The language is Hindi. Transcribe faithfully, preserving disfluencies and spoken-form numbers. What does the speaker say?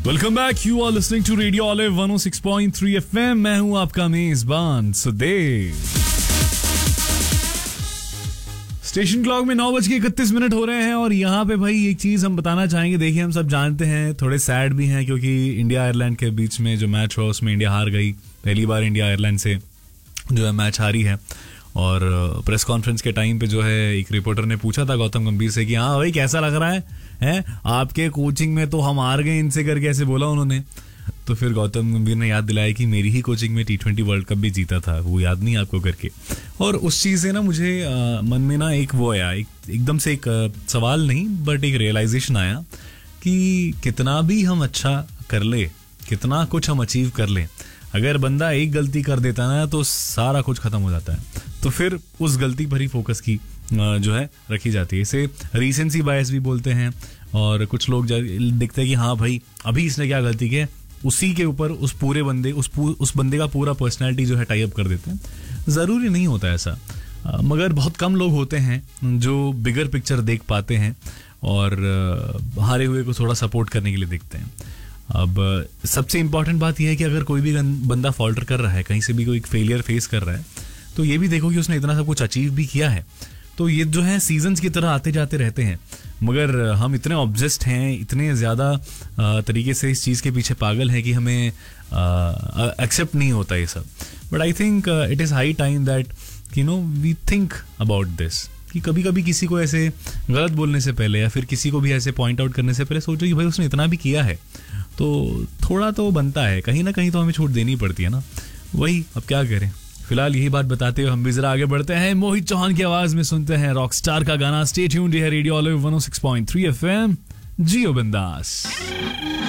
Welcome back, you are listening to radio olive one O six point three FM. मैं हूं आपका मेजबान सुदेव। स्टेशन क्लॉक में नौ बज के इकतीस मिनट हो रहे हैं और यहाँ पे भाई एक चीज हम बताना चाहेंगे। देखिए, हम सब जानते हैं, थोड़े सैड भी हैं क्योंकि इंडिया आयरलैंड के बीच में जो मैच हुआ उसमें इंडिया हार गई। पहली बार इंडिया आयरलैंड से जो है मैच हारी है। और प्रेस कॉन्फ्रेंस के टाइम पे जो है एक रिपोर्टर ने पूछा था गौतम गंभीर से कि हाँ भाई कैसा लग रहा है हैं आपके कोचिंग में तो हम हार गए इनसे, करके ऐसे बोला उन्होंने। तो फिर गौतम गंभीर ने याद दिलाया कि मेरी ही कोचिंग में टी ट्वेंटी वर्ल्ड कप भी जीता था, वो याद नहीं आपको करके। और उस चीज़ से ना मुझे आ, मन में ना एक वो आया, एक एकदम से एक आ, सवाल नहीं बट एक रियलाइजेशन आया कि कितना भी हम अच्छा कर ले, कितना कुछ हम अचीव कर ले, अगर बंदा एक गलती कर देता ना तो सारा कुछ खत्म हो जाता है। तो फिर उस गलती पर ही फोकस की जो है रखी जाती है। इसे रीसेंसी बायस भी बोलते हैं। और कुछ लोग देखते हैं कि हाँ भाई अभी इसने क्या गलती की है, उसी के ऊपर उस पूरे बंदे उस उस बंदे का पूरा पर्सनैलिटी जो है टाई अप कर देते हैं। ज़रूरी नहीं होता ऐसा, मगर बहुत कम लोग होते हैं जो बिगर पिक्चर देख पाते हैं और हारे हुए को थोड़ा सपोर्ट करने के लिए देखते हैं। अब सबसे इम्पॉर्टेंट बात यह है कि अगर कोई भी बंदा फॉल्टर कर रहा है, कहीं से भी कोई फेलियर फेस कर रहा है, तो ये भी देखो कि उसने इतना सब कुछ अचीव भी किया है। तो ये जो है सीजन्स की तरह आते जाते रहते हैं, मगर हम इतने ऑब्सेस्ड हैं, इतने ज़्यादा तरीके से इस चीज़ के पीछे पागल हैं कि हमें एक्सेप्ट नहीं होता ये सब। But I think it is high time that you know we think about this, कि कभी कभी किसी को ऐसे गलत बोलने से पहले या फिर किसी को भी ऐसे पॉइंट आउट करने से पहले सोचो कि भाई उसने इतना भी किया है तो थोड़ा तो बनता है, कहीं ना कहीं तो हमें छूट देनी पड़ती है ना। वही, अब क्या करें। फिलहाल यही बात बताते हुए हम भी जरा आगे बढ़ते हैं। मोहित चौहान की आवाज में सुनते हैं रॉकस्टार का गाना। स्टे ट्यून्ड है रेडियो ऑलिव वन ओ सिक्स पॉइंट थ्री एफएम। जियो बिंदास।